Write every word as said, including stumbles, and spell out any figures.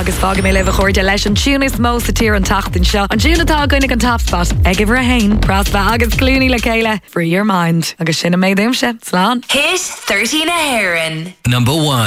agus fága mé leh chuirde leis an túnis mó sa tír an tatain seo. An túnatá goinnig an tapspot ag ibhre hain prasba agus clúní le céile. Free your mind. Agus sinna méid imse. Slán. Hit thirteen a Heron. Number one.